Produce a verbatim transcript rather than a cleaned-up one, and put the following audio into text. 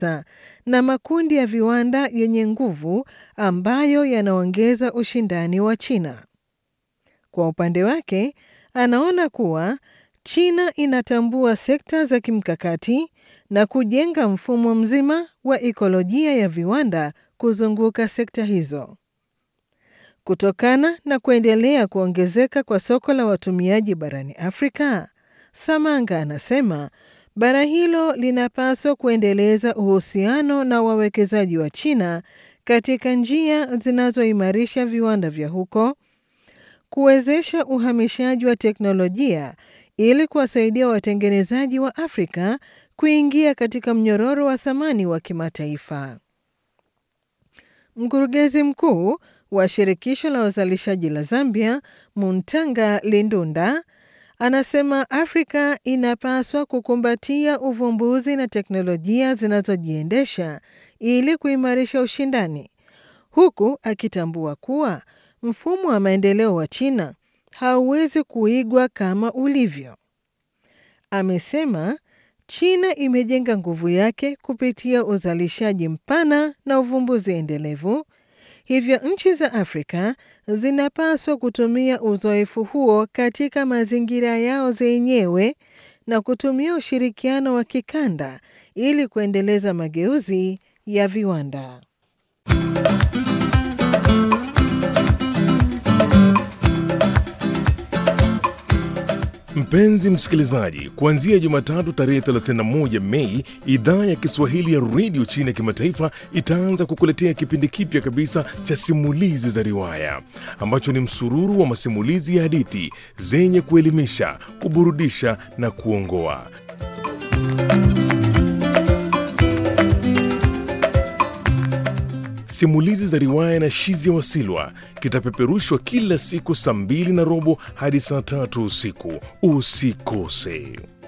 na makundi ya viwanda yenye nguvu ambayo yanaongeza ushindani wa China. Kwa upande wake, anaona kuwa China inatambua sekta za kimkakati na kujenga mfumo mzima wa ekolojia ya viwanda kuzunguka sekta hizo. Kutokana na kuendelea kuongezeka kwa soko la watumiaji barani Afrika, Samanga anasema bara hilo linapaswa kuendeleza uhusiano na wawekezaji wa China katika njia zinazoimarisha viwanda vya huko, kuwezesha uhamishaji wa teknolojia ili kuwasaidia watengenezaji wa Afrika kuingia katika mnyororo wa thamani wa kimataifa. Mkurugenzi mkuu wa shirikisho la wazalishaji la Zambia, Muntanga Lindunda, anasema Afrika inapaswa kukumbatia uvumbuzi na teknolojia zinazojiendesha ili kuimarisha ushindani, huku akitambua kuwa mfumo wa maendeleo wa China hauwezi kuigwa kama ulivyo. Amesema China imejenga nguvu yake kupitia uzalishaji mpana na uvumbuzi endelevu, hivyo nchi za Afrika zinapaswa kutumia uzoefu huo katika mazingira yao zenyewe na kutumia ushirikiano wa kikanda ili kuendeleza mageuzi ya viwanda. Mpenzi msikilizaji, kuanzia Jumatatu tarehe thelathini na moja Mei, idhaa ya Kiswahili ya Radio China Kimataifa itaanza kukuletea kipindi kipya kabisa cha simulizi za riwaya, ambacho ni msururu wa masimulizi ya hadithi zenye kuelimisha, kuburudisha na kuongoa. Simulizi za riwaya na Shizia Wasilwa kitapeperushwa kila siku saa mbili na robo hadi saa tatu usiku. Usikose.